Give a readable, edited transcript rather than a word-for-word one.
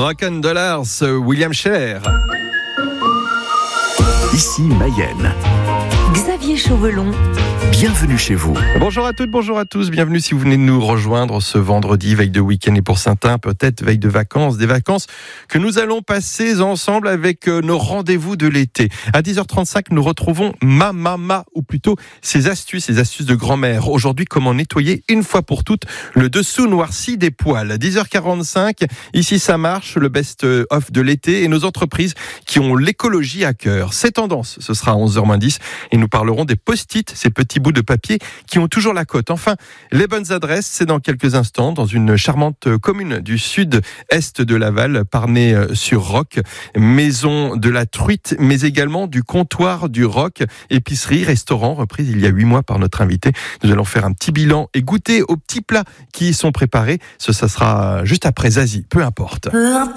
Broken Dollars, William Scheller. Ici Mayenne. Xavier Chauvelon. Bienvenue chez vous. Bonjour à toutes, bonjour à tous. Bienvenue si vous venez de nous rejoindre ce vendredi, veille de week-end et pour certains, peut-être veille de vacances. Des vacances que nous allons passer ensemble avec nos rendez-vous de l'été. À 10h35, nous retrouvons Mama, ou plutôt ses astuces de grand-mère. Aujourd'hui, comment nettoyer une fois pour toutes le dessous noirci des poils. 10h45, ici ça marche, le best-of de l'été et nos entreprises qui ont l'écologie à cœur. C'est tendance, ce sera à 11h10 et nous parlerons des post-it, ces petits bouts de papier qui ont toujours la cote. Enfin, les bonnes adresses, c'est dans quelques instants, dans une charmante commune du sud-est de Laval, Parnay-sur-Roc, maison de la truite, mais également du comptoir du Roc, épicerie, restaurant, reprise il y a 8 mois par notre invité. Nous allons faire un petit bilan et goûter aux petits plats qui y sont préparés. Ça sera juste après Zazie, peu importe. Un